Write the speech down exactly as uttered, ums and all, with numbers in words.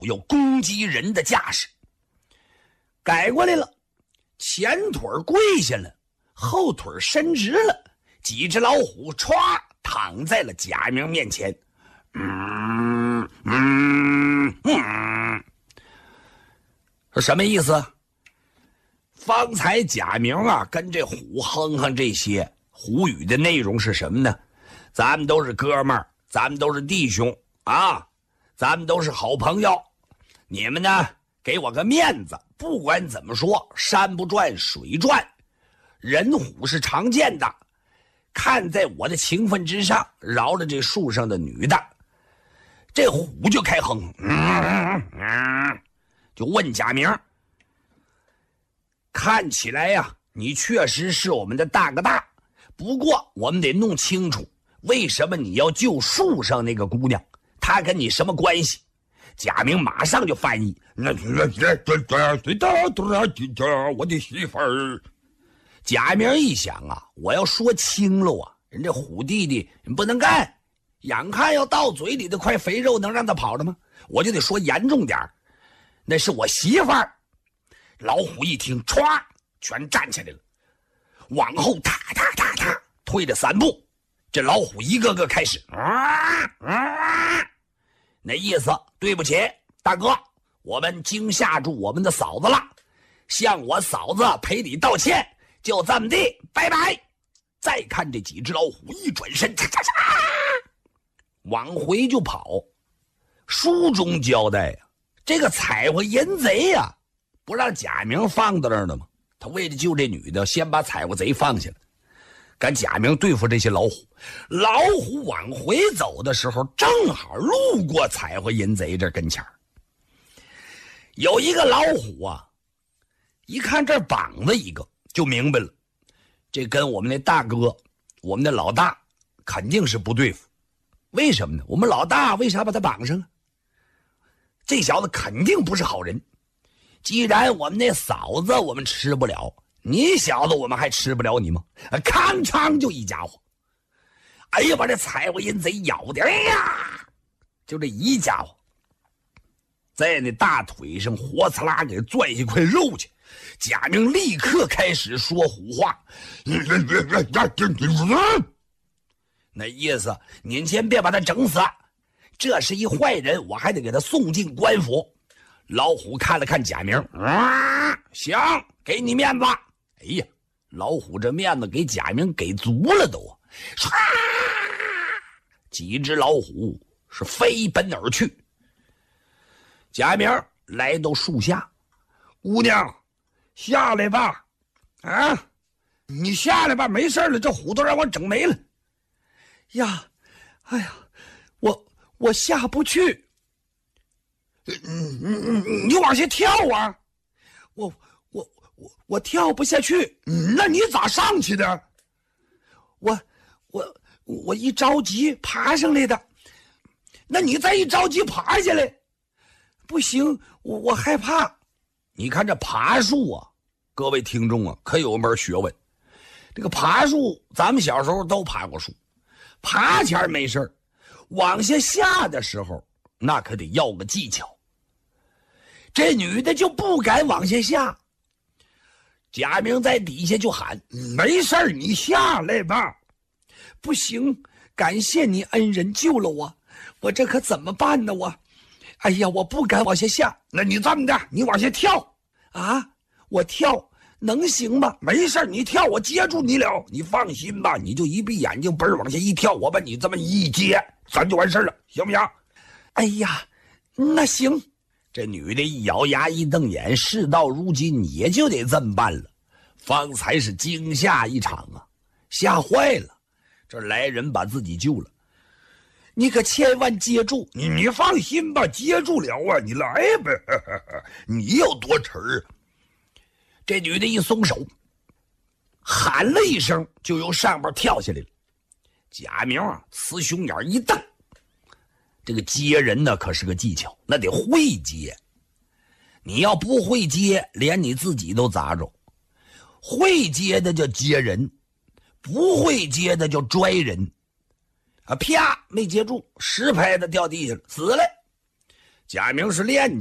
有攻击人的架势，改过来了，前腿跪下了，后腿伸直了，几只老虎歘躺在了贾明面前。嗯嗯嗯，是什么意思？方才贾明啊跟这虎哼哼这些虎语的内容是什么呢？咱们都是哥们儿，咱们都是弟兄啊，咱们都是好朋友，你们呢给我个面子，不管怎么说，山不转水转，人虎是常见的，看在我的情分之上，饶了这树上的女的。这虎就开哼，嗯嗯，就问贾明，看起来呀、啊，你确实是我们的大哥大，不过我们得弄清楚，为什么你要救树上那个姑娘？她跟你什么关系？贾明马上就翻译，那那那那我的媳妇儿。贾明一想啊，我要说清了啊，人这虎弟弟不能干。眼看要到嘴里的块肥肉能让他跑了吗？我就得说严重点，那是我媳妇儿。老虎一听，歘，全站起来了，往后踏踏踏踏退了三步。这老虎一个个开始啊啊，那意思，对不起大哥，我们惊吓住我们的嫂子了，向我嫂子赔礼道歉，就这么地，拜拜。再看这几只老虎一转身，嚓嚓嚓，往回就跑。书中交代呀、啊，这个采花淫贼呀、啊，不让贾明放到那儿了吗？他为了救这女的，先把采花贼放下了，赶贾明对付这些老虎。老虎往回走的时候，正好路过采花淫贼这跟前儿。有一个老虎啊，一看这绑子一个，就明白了，这跟我们那大哥，我们的老大肯定是不对付。为什么呢？我们老大为啥把他绑上啊？这小子肯定不是好人。既然我们那嫂子我们吃不了，你小子我们还吃不了你吗？吭哧就一家伙，哎呀，把这采花淫贼咬的，哎呀，就这一家伙，在那大腿上活刺啦给攥一块肉去。贾明立刻开始说胡话，那意思您先别把他整死，这是一坏人，我还得给他送进官府。老虎看了看贾明，啊，行，给你面子。哎呀，老虎这面子给贾明给足了都，唰，几只老虎是飞奔而去。贾明来到树下，姑娘下来吧，啊，你下来吧，没事了，这虎都让我整没了。呀，哎呀，我我下不去。你你你往下跳啊！我我我我跳不下去。那你咋上去的？我我我一着急爬上来的。那你再一着急爬下来，不行，我我害怕。你看这爬树啊，各位听众啊，可有门学问。这个爬树，咱们小时候都爬过树，爬前没事，往下下的时候，那可得要个技巧。这女的就不敢往下下。贾明在底下就喊：“没事，你下来吧。”不行，感谢你恩人救了我，我这可怎么办呢？我，哎呀，我不敢往下下。那你这么的，你往下跳啊！我跳能行吗？没事，你跳，我接住你了。你放心吧，你就一闭眼睛，嘣往下一跳，我把你这么一接，咱就完事了，行不行？哎呀，那行。这女的一咬牙一瞪眼，事到如今也就得这么办了。方才是惊吓一场啊，吓坏了。这来人把自己救了，你可千万接住。你你放心吧，接住了啊，你来呗，你有多沉啊？这女的一松手，喊了一声，就由上边跳下来了。贾明啊，呲胸眼一瞪。这个接人呢，可是个技巧，那得会接。你要不会接，连你自己都砸着。会接的叫接人，不会接的叫拽人。啊，啪，没接住，实拍的掉地下了，死了。 贾明是练